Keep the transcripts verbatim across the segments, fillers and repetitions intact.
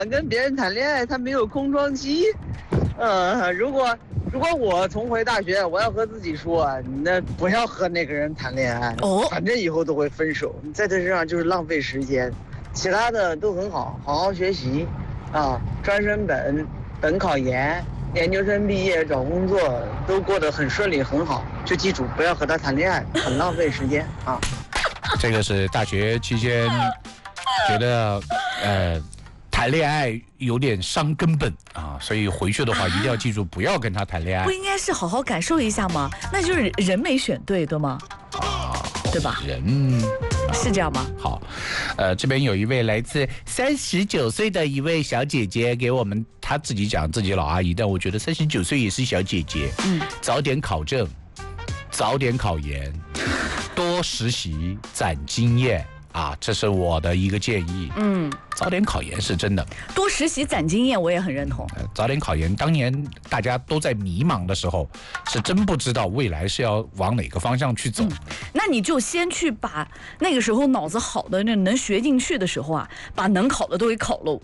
跟别人谈恋爱，他没有空窗期。呃，如果如果我重回大学，我要和自己说，那不要和那个人谈恋爱， 哦， 反正以后都会分手，你在他身上就是浪费时间。其他的都很好，好好学习，啊，专升本，本考研，研究生毕业找工作都过得很顺利很好。就记住，不要和他谈恋爱，很浪费时间啊。 这个是大学期间觉得呃。谈恋爱有点伤根本啊，所以回去的话一定要记住，不要跟他谈恋爱。 不应该是好好感受一下吗？那就是人没选对，对吗？ 啊， 对吧？ 人、 啊、是这样吗？ 好，呃，这边有一位来自三十九岁的一位小姐姐给我们，她自己讲自己老阿姨，但我觉得三十九岁也是小姐姐。嗯，早点考证，早点考研，多实习攒经验。啊，这是我的一个建议。嗯，早点考研是真的， 多实习攒经验，我也很认同。 呃、早点考研，当年大家都在迷茫的时候，是真不知道未来是要往哪个方向去走。嗯、 那你就先去把那个时候脑子好的、那能学进去的时候啊，把能考的都给考喽。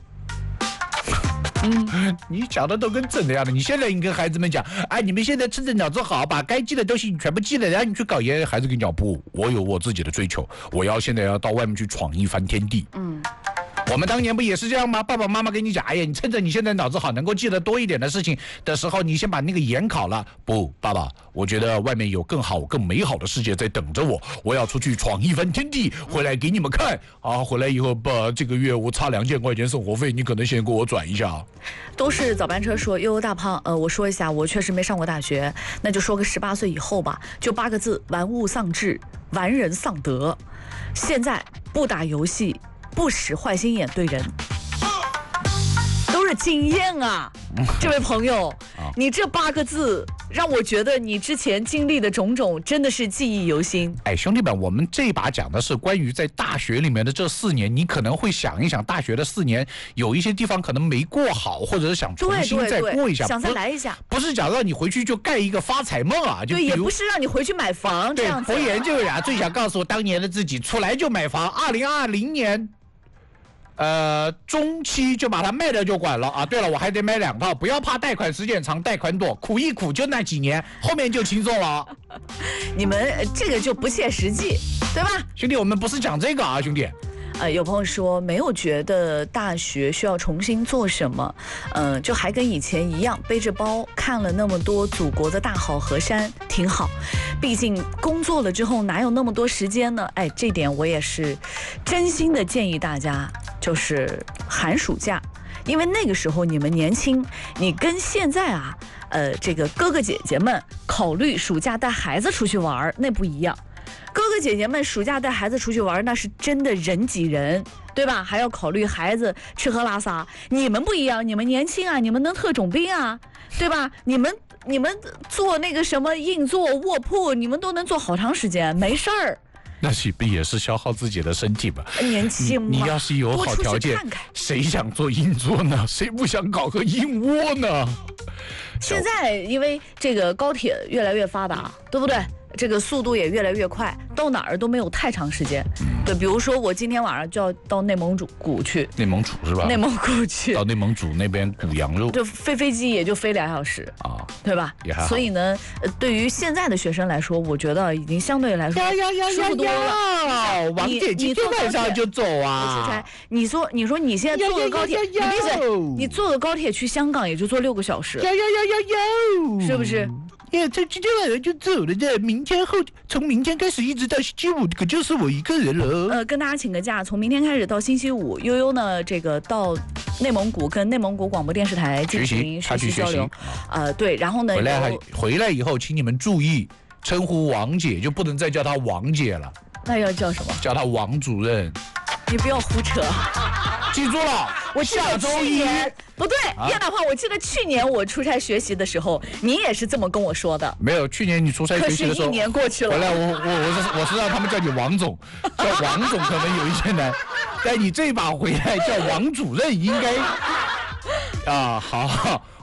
嗯，你讲的都跟真的一样的。你现在你跟孩子们讲，哎，你们现在趁着脑子好，把该记的东西你全部记了，然后你去搞研。孩子跟你讲不，我有我自己的追求，我要现在要到外面去闯一番天地。嗯。我们当年不也是这样吗？爸爸妈妈跟你讲，哎呀，你趁着你现在脑子好，能够记得多一点的事情的时候，你先把那个研考了。不，爸爸，我觉得外面有更好、更美好的世界在等着我，我要出去闯一番天地，回来给你们看。啊，回来以后，爸，这个月我差两千块钱生活费，你可能先给我转一下。 都是早班车说，悠悠大胖，呃，我说一下，我确实没上过大学，那就说个十八岁以后吧，就八个字：玩物丧志，玩人丧德。现在不打游戏。不使坏心眼对人，都是经验啊！这位朋友，你这八个字让我觉得你之前经历的种种真的是记忆犹新。 哎，兄弟们，我们这一把讲的是关于在大学里面的这四年，你可能会想一想，大学的四年有一些地方可能没过好，或者是想重新再过一下， 想再来一下， 不是讲让你回去就盖一个发财梦啊，就对，也不是让你回去买房这样子。 博研究呀，最想告诉当年的自己，出来就买房，二零二零年。呃，中期就把它卖掉就管了啊！对了，我还得买两套，不要怕贷款时间长，贷款多，苦一苦就那几年，后面就轻松了。 你们这个就不切实际，对吧？ 兄弟，我们不是讲这个啊，兄弟。 呃，有朋友说没有觉得大学需要重新做什么，嗯、呃，就还跟以前一样，背着包看了那么多祖国的大好河山，挺好。毕竟工作了之后哪有那么多时间呢？哎，这点我也是真心的建议大家，就是寒暑假，因为那个时候你们年轻，你跟现在啊，呃，这个哥哥姐姐们考虑暑假带孩子出去玩那不一样。哥哥姐姐们暑假带孩子出去玩，那是真的人挤人，对吧？还要考虑孩子吃喝拉撒。你们不一样，你们年轻啊，你们能特种兵啊，对吧？你们你们做那个什么硬座卧铺，你们都能做好长时间，没事儿。 那岂不也是消耗自己的身体吗？ 年轻嘛， 你要是有好条件， 看看谁想做硬座呢？谁不想搞个硬窝呢？ 现在因为这个高铁越来越发达，对不对？这个速度也越来越快，到哪儿都没有太长时间。嗯、对，比如说我今天晚上就要到内蒙古去， 内蒙古是吧？ 内蒙古去， 到内蒙古那边古羊肉， 就飞飞机也就飞俩小时啊，对吧？ 也还好。 所以呢，对于现在的学生来说，我觉得已经相对来说舒服多了。 王姐今天晚上就走啊！ 你说，你说你现在坐个高铁，你闭嘴！你坐个高铁去香港也就坐六个小时， 呀呀呀呀呀！ 是不是？ 耶，这今天晚上就走了的，明天后从明天开始一直到星期五，可就是我一个人了。 呃，跟大家请个假，从明天开始到星期五，悠悠呢这个到内蒙古跟内蒙古广播电视台进行学习交流。呃，对，然后呢回来还回来以后，请你们注意称呼王姐，就不能再叫她王姐了。 那要叫什么？ 叫她王主任。 你不要胡扯。 记住了， 我下周一不对，叶、啊、大胖，我记得去年我出差学习的时候，你也是这么跟我说的。 没有，去年你出差学习的时候， 可是一年过去了。 回来我我我是我是让他们叫你王总，叫王总可能有一些难，但你这把回来叫王主任应该啊好。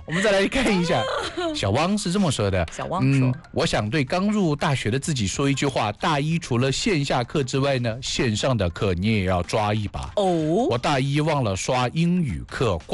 我们再来看一下，小汪是这么说的。 小汪说、嗯：“ 我想对刚入大学的自己说一句话：大一除了线下课之外呢，线上的课你也要抓一把。” 哦， 我大一忘了刷英语课。